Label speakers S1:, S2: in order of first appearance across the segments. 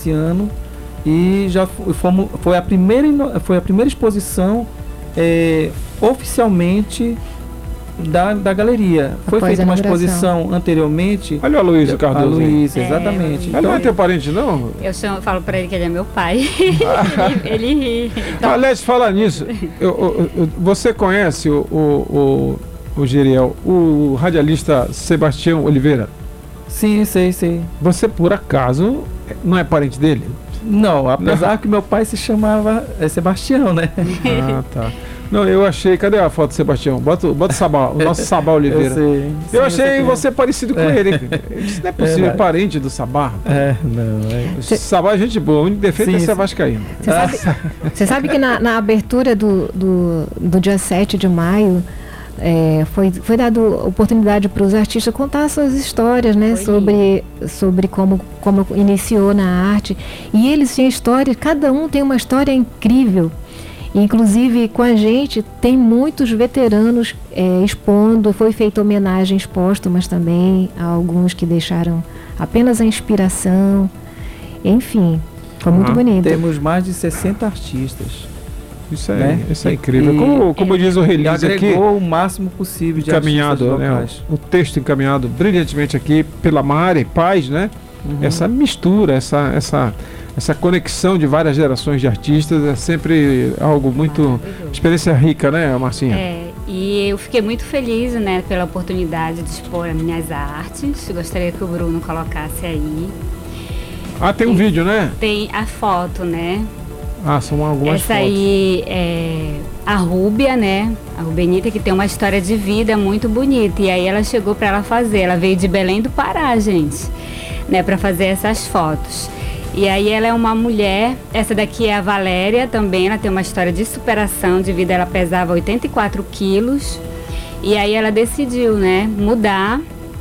S1: esse ano e já foi a primeira exposição oficialmente da galeria. Foi feita uma exposição anteriormente.
S2: Olha o Aloysio Cardoso.
S1: Aloysio, exatamente.
S2: Ele não é teu parente, não?
S3: Eu falo pra ele que ele é meu pai. ele ri. Então...
S2: Aliás, falar nisso, você conhece o Geriel, o radialista Sebastião Oliveira?
S1: Sim, sei.
S2: Você, por acaso, não é parente dele?
S1: Não, apesar que meu pai se chamava Sebastião, né?
S2: Ah, tá. Não, eu achei... Cadê a foto do Sebastião? Bota o Sabá, o nosso Sabá Oliveira. Eu achei você parecido com ele. Isso não é possível, parente do Sabá.
S1: Não.
S2: Sabá é gente boa, o único defeito é ser vascaíno.
S4: Você sabe que na abertura do dia 7 de maio, foi dada oportunidade para os artistas contar suas histórias, né? Sobre como iniciou na arte. E eles tinham histórias, cada um tem uma história incrível. Inclusive, com a gente, tem muitos veteranos expondo. Foi feita homenagens póstumas também a alguns que deixaram apenas a inspiração. Enfim, foi muito bonito.
S1: Temos mais de 60 artistas.
S2: Isso é incrível. Como diz o release aqui,
S1: agregou o máximo possível de
S2: encaminhado, né? O texto encaminhado brilhantemente aqui pela Mari Paz, né? Essa mistura, essa conexão de várias gerações de artistas é sempre algo muito... experiência rica, né, Marcinha?
S3: E eu fiquei muito feliz, né, pela oportunidade de expor as minhas artes. Gostaria que o Bruno colocasse aí.
S2: Tem um vídeo, né?
S3: Tem a foto, né?
S2: São algumas
S3: Essa
S2: fotos.
S3: aí é a Rúbia, né? A Rubenita, que tem uma história de vida muito bonita. E aí ela chegou para ela fazer. Ela veio de Belém do Pará, gente, né, para fazer essas fotos. E aí ela é uma mulher, essa daqui é a Valéria também, ela tem uma história de superação de vida, ela pesava 84 quilos. E aí ela decidiu, né, mudar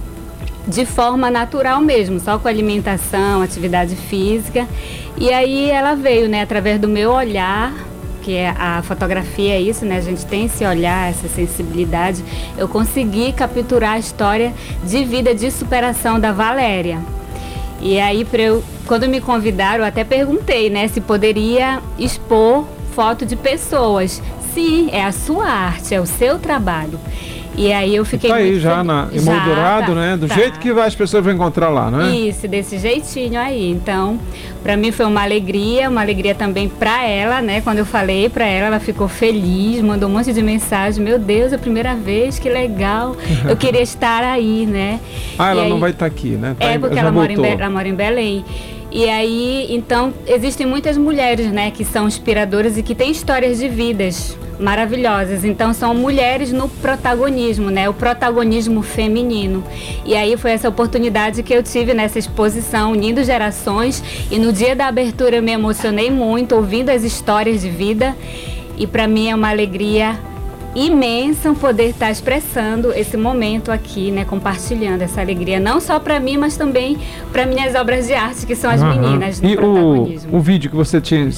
S3: de forma natural mesmo, só com alimentação, atividade física. E aí ela veio, né, através do meu olhar, que é a fotografia, é isso, né, a gente tem esse olhar, essa sensibilidade. Eu consegui capturar a história de vida, de superação da Valéria. E aí, quando me convidaram, eu até perguntei, né, se poderia expor foto de pessoas. Sim, é a sua arte, é o seu trabalho. E aí eu fiquei
S2: muito
S3: aí
S2: já emoldurado, né? Do jeito que as pessoas vão encontrar lá, não é?
S3: Isso, desse jeitinho aí. Então, para mim foi uma alegria também para ela, né? Quando eu falei para ela, ela ficou feliz, mandou um monte de mensagem. Meu Deus, é a primeira vez, que legal. Eu queria estar aí, né?
S2: Ela não vai estar aqui, né?
S3: Porque ela mora em Belém. E aí, então, existem muitas mulheres, né, que são inspiradoras e que têm histórias de vidas maravilhosas. Então, são mulheres no protagonismo, né, o protagonismo feminino. E aí foi essa oportunidade que eu tive nessa exposição, unindo gerações. E no dia da abertura eu me emocionei muito, ouvindo as histórias de vida. E para mim é uma alegria imensa poder estar expressando esse momento aqui, né, compartilhando essa alegria, não só para mim, mas também para minhas obras de arte, que são as meninas no protagonismo.
S2: O vídeo que você tinha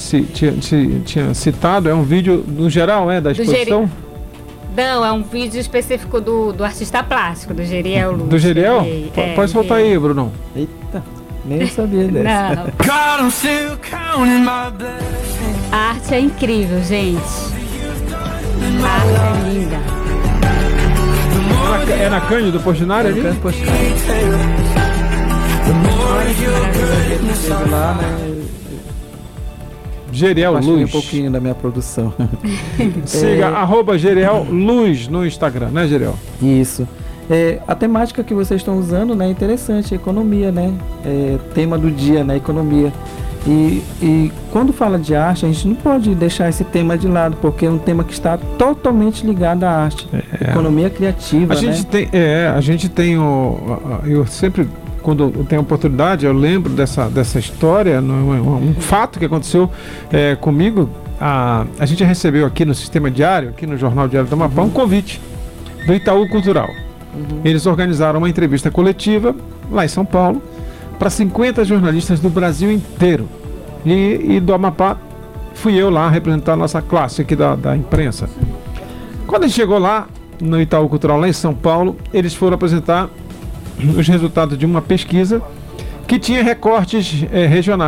S2: citado é um vídeo no geral, da exposição?
S3: Não, é um vídeo específico do artista plástico, do Geriel Luz.
S2: Do Geriel? Pode soltar aí, Bruno.
S1: Eita, nem sabia dessa.
S3: Não. A arte é incrível, gente. A arte é linda.
S2: É na Cândido Portinari ali?
S1: Cândido Portinari. Lá, né?
S2: Geriel Luz.
S1: Um pouquinho da minha produção.
S2: Siga @Geriel Luz no Instagram, né, Geriel?
S1: Isso. A temática que vocês estão usando, né, é interessante, economia, né? Tema do dia, né, economia. E quando fala de arte, a gente não pode deixar esse tema de lado, porque é um tema que está totalmente ligado à arte, economia criativa.
S2: A gente tem eu sempre, quando eu tenho oportunidade, eu lembro dessa história, um fato que aconteceu comigo. A gente recebeu aqui no Sistema Diário, aqui no Jornal Diário do Amapá, um convite do Itaú Cultural. Eles organizaram uma entrevista coletiva lá em São Paulo para 50 jornalistas do Brasil inteiro. E do Amapá fui eu lá representar a nossa classe aqui da imprensa. Quando a gente chegou lá no Itaú Cultural, lá em São Paulo, eles foram apresentar os resultados de uma pesquisa que tinha recortes regionais.